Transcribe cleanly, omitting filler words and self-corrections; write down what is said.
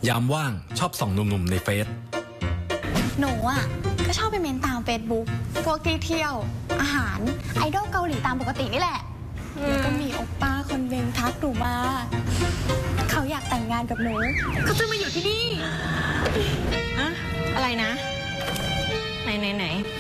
ยามว่างชอบส่องหนุ่มๆในเฟซหนูอ่ะก็ชอบไปเมนตาม Facebook พวกที่เที่ยวอาหารไอดอลเกาหลีตามปกตินี่แหละแล้วก็มีโอปป้าคนเวงทักหนูมาเขาอยากแต่งงานกับหนูเขาจะมาอยู่ที่นี่อะอะไรนะไหน